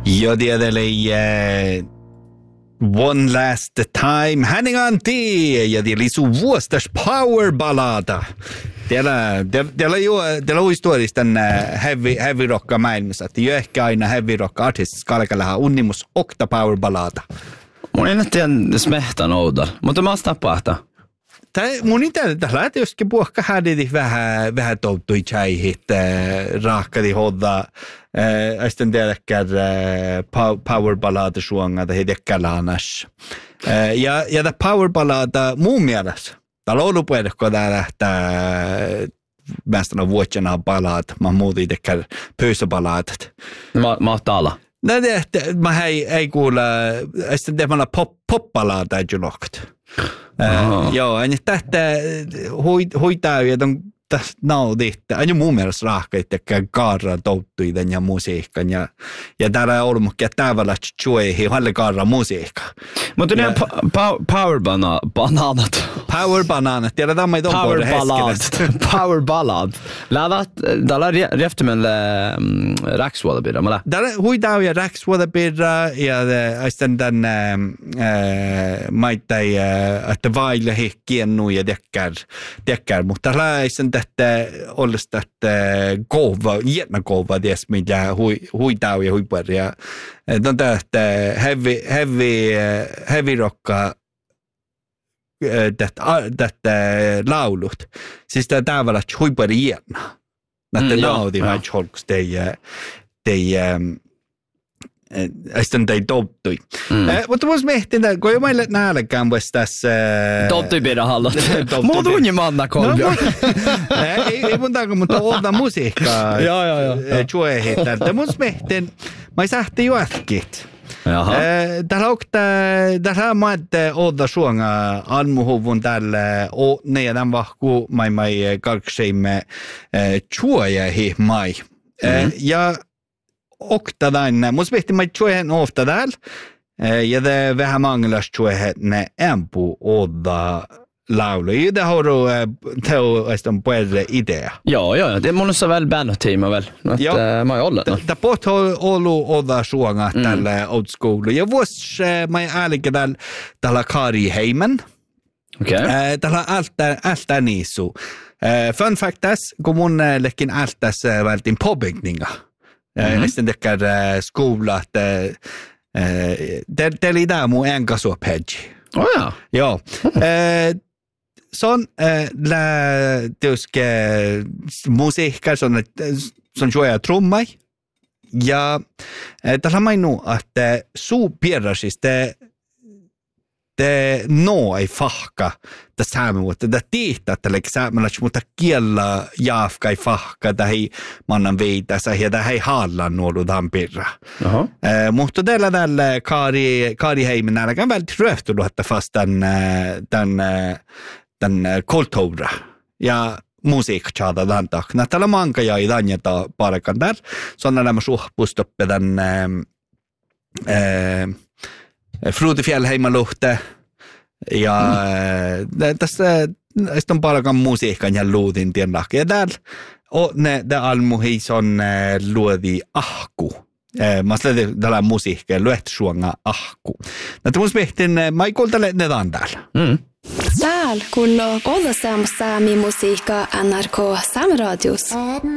Ja, det eli One Last Time Henning Antti ja det eli sun vuostas power-ballada. Teillä on historiassa tämän heavy rocka maailmassa, että jo ehkä aina heavy rock artistis kalkalahan unnimus okta power-ballada. Mun ei tiedä smehtan oudal, mutta mä oon tapahtaa. Mun ei tiedä, että joskin puhka häditi vähän touttui tjäihit, raakadi hodda, sitten tiedäkään power-ballada suonga, tai tiedäkään annas. Ja tämä power-ballada muun mielestä, täällä on ollut puhutko täällä, että mästänä vuotsena ballad, mä muutin tiedäkään pöysöballadat. Mä oon täällä. No mä ei kuule, sitten tehdään pop-ballada julokt. Joo, ja tästä hoitaa ja tästä naudit. Aina mun mielestä rahkeet tekee kaarra touttuiden ja musiikan. Ja täällä on ollut tavalla tjueihin halle kaarra musiikka. Mutta ne power-bananat. Power-bananat, tiedetään meitä on puolella heskelästä. Power-ballad. Täällä on rieftimelle räksvuodabirra. Täällä hoitaa ja räksvuodabirra ja sitten tämän maittai, että vaille he kiennu ja tekkär. Mutta täällä ei sen tästä olisi tästä kova, jätnä kova, ties mitä huitaa ja huiparia. On tästä heavy rocka tästä laulut. Siis tämä tavalla huipari jätnä. Näitä naudi vähän holks sitten ei tottui. Mutta vois miettiä, kun jo meille nälkään vois tässä... Tottui pidä hallot. Muut unjimanna kolmio. Ei mun takia, mutta olta musiikkaa. Joo. Tjuehi tältä. Vois miettiä, mä ei sähti jo ätkit. Täällä on maette olta suonga almuhuvun tälle ne tämän vahku mai kalkseimme tjuehi mai. Ja oktadain, mus vihti mai tjuehen ofta täällä, ja det vähän manglas tjuehen ne ämpu odda laulu. Ja det har du teoiston puolelle idea. Joo, det mun on väl band-teama väl. Mä oon ollut. Det pot ollut odda suonga tälle old school. Ja vuos mai äälikä tällä Kari Heimen. Okei. Tällä ältä niisu. Fun fact tässä, kun mun lekin ältäs vältin påbyggninga. Sitten tekee skola, että det oli där mun enkasuopedji. Ja. Joo. Sån tietysti musiikka, sån juoja trummai. Ja tällä mainu, että suu pierrasis, det ei fahka det samme mutta det tiittaa että saamelaisessa mutta kiellä jaafka ei fahka tai mannan veitä se ja ei hallan nuoludan pirra. Mutta tällä Kari Heimen nälkään välttämättä röhtynyt että fast tämän kulttuura ja musiikkaa tämän takna. Tällä manka ja ei danjata parikan där. Sådana nämä suhpustoppe tämän Frode Fjällheimaluhte ja tässä on paljon musiikkaa ja luutin tiedä. Ja täällä on ne almuhis on luodi ahku. Mä sanoin tällä musiikkaa luetsuanga ahku. Näitä mun miettin, mä ei kuuntele ne täällä. Täällä kun olla saami musiikkaa NRK Sam Radios.